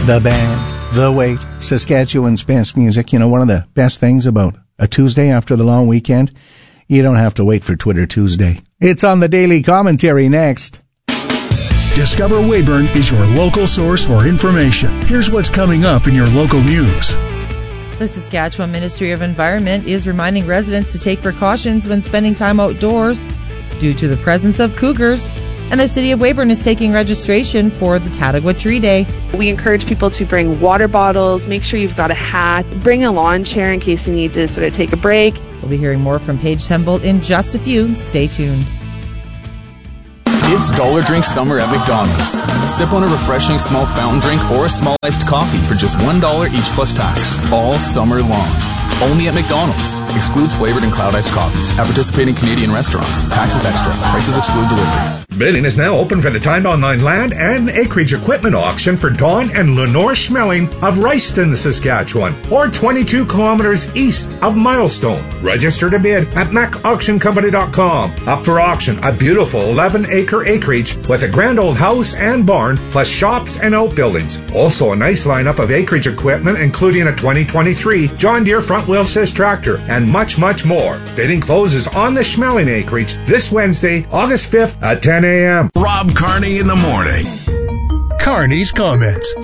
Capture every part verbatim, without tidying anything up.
The band, The Wait, Saskatchewan's best music. You know, one of the best things about a Tuesday after the long weekend, you don't have to wait for Twitter Tuesday. It's on the Daily Commentary next. Discover Weyburn is your local source for information. Here's what's coming up in your local news. The Saskatchewan Ministry of Environment is reminding residents to take precautions when spending time outdoors due to the presence of cougars. And the City of Weyburn is taking registration for the Tattagwa Tree Day. We encourage people to bring water bottles, make sure you've got a hat, bring a lawn chair in case you need to sort of take a break. We'll be hearing more from Paige Tembolt in just a few. Stay tuned. It's Dollar Drink Summer at McDonald's. Sip on a refreshing small fountain drink or a small iced coffee for just one dollar each plus tax, all summer long. Only at McDonald's. Excludes flavored and cloud iced coffees. At participating Canadian restaurants. Taxes extra. Prices exclude delivery. Bidding is now open for the Time Online Land and Acreage Equipment Auction for Dawn and Lenore Schmeling of Royston, Saskatchewan, or twenty-two kilometers east of Milestone. Register to bid at mac auction company dot com. Up for auction, a beautiful eleven acre acreage with a grand old house and barn, plus shops and outbuildings. Also a nice lineup of acreage equipment, including a twenty twenty-three John Deere front wheel assist tractor, and much, much more. Bidding closes on the Schmeling acreage this Wednesday, August fifth at ten a.m. Rob Carney in the morning. Carney's Comments.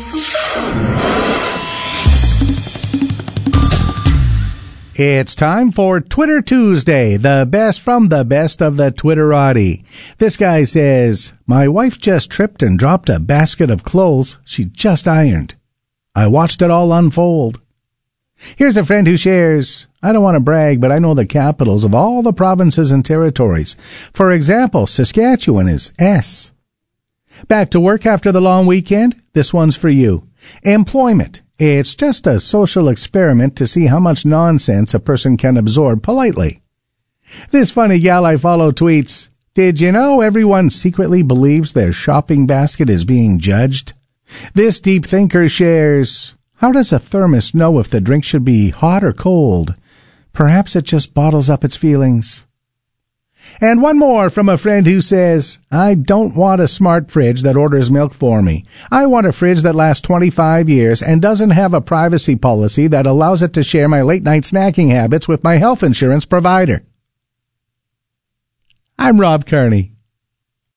It's time for Twitter Tuesday, the best from the best of the Twitterati. This guy says, my wife just tripped and dropped a basket of clothes she just ironed. I watched it all unfold. Here's a friend who shares, I don't want to brag, but I know the capitals of all the provinces and territories. For example, Saskatchewan is S. Back to work after the long weekend? This one's for you. Employment. It's just a social experiment to see how much nonsense a person can absorb politely. This funny gal I follow tweets, did you know everyone secretly believes their shopping basket is being judged? This deep thinker shares, how does a thermos know if the drink should be hot or cold? Perhaps it just bottles up its feelings. And one more from a friend who says, I don't want a smart fridge that orders milk for me. I want a fridge that lasts twenty-five years and doesn't have a privacy policy that allows it to share my late-night snacking habits with my health insurance provider. I'm Rob Carney.